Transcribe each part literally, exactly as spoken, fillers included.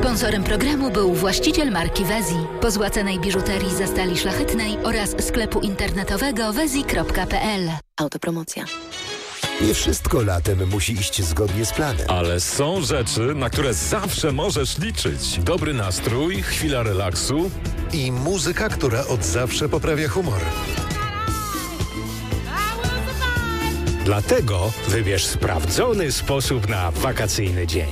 Sponsorem programu był właściciel marki Wezi, pozłacanej biżuterii ze stali szlachetnej oraz sklepu internetowego wezi kropka pe el. Autopromocja. Nie wszystko latem musi iść zgodnie z planem. Ale są rzeczy, na które zawsze możesz liczyć. Dobry nastrój, chwila relaksu I muzyka, która od zawsze poprawia humor. Dlatego wybierz sprawdzony sposób na wakacyjny dzień.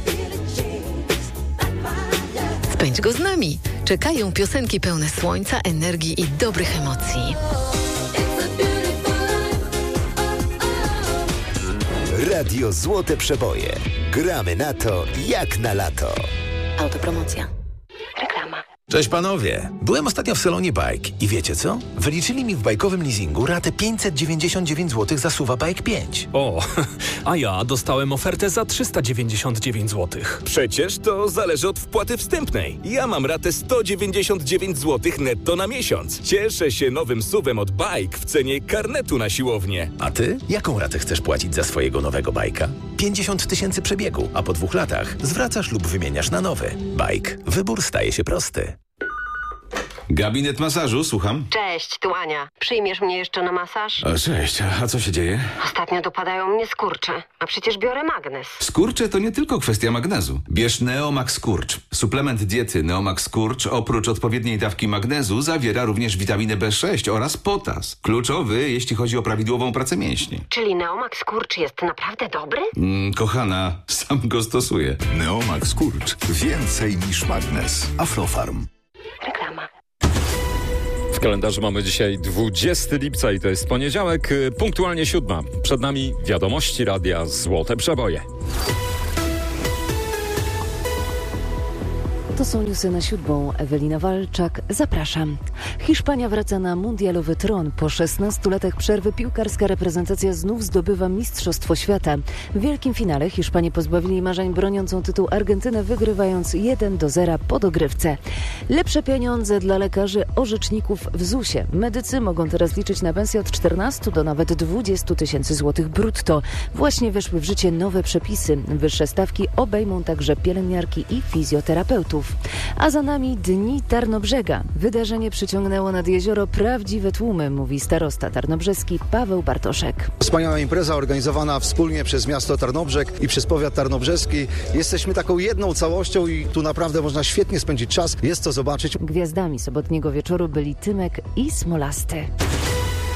Spędź go z nami. Czekają piosenki pełne słońca, energii i dobrych emocji. Radio Złote Przeboje. Gramy na to jak na lato. Autopromocja. Reklama. Cześć panowie, byłem ostatnio w salonie Bike i wiecie co? Wyliczyli mi w bajkowym leasingu ratę pięćset dziewięćdziesiąt dziewięć złotych za Suwa Bike pięć. O, a ja dostałem ofertę za trzysta dziewięćdziesiąt dziewięć złotych. Przecież to zależy od wpłaty wstępnej. Ja mam ratę sto dziewięćdziesiąt dziewięć złotych netto na miesiąc. Cieszę się nowym suwem od Bike w cenie karnetu na siłownię. A ty? Jaką ratę chcesz płacić za swojego nowego bajka? pięćdziesiąt tysięcy przebiegu, a po dwóch latach zwracasz lub wymieniasz na nowy. Bike. Wybór staje się prosty. Gabinet masażu, słucham. Cześć, tu Ania. Przyjmiesz mnie jeszcze na masaż? O, cześć, a co się dzieje? Ostatnio dopadają mnie skurcze, a przecież biorę magnez. Skurcze to nie tylko kwestia magnezu. Bierz Neomax Skurcz. Suplement diety Neomax Skurcz oprócz odpowiedniej dawki magnezu zawiera również witaminę B sześć oraz potas. Kluczowy, jeśli chodzi o prawidłową pracę mięśni. Czyli Neomax Skurcz jest naprawdę dobry? Mm, kochana, sam go stosuję. Neomax Skurcz. Więcej niż magnez. Aflofarm. Reklama. W kalendarzu mamy dzisiaj dwudziestego lipca i to jest poniedziałek, punktualnie siódma. Przed nami wiadomości radia Złote Przeboje. To są newsy na siódmą. Ewelina Walczak, zapraszam. Hiszpania wraca na mundialowy tron. Po szesnastu latach przerwy piłkarska reprezentacja znów zdobywa Mistrzostwo Świata. W wielkim finale Hiszpanie pozbawili marzeń broniącą tytuł Argentynę, wygrywając jeden do zera po dogrywce. Lepsze pieniądze dla lekarzy, orzeczników w zusie. Medycy mogą teraz liczyć na pensję od czternastu do nawet dwudziestu tysięcy złotych brutto. Właśnie weszły w życie nowe przepisy. Wyższe stawki obejmą także pielęgniarki i fizjoterapeutów. A za nami Dni Tarnobrzega. Wydarzenie przyciągnęło nad jezioro prawdziwe tłumy, mówi starosta tarnobrzeski Paweł Bartoszek. Wspaniała impreza organizowana wspólnie przez miasto Tarnobrzeg i przez powiat tarnobrzeski. Jesteśmy taką jedną całością i tu naprawdę można świetnie spędzić czas. Jest co zobaczyć. Gwiazdami sobotniego wieczoru byli Tymek i Smolasty.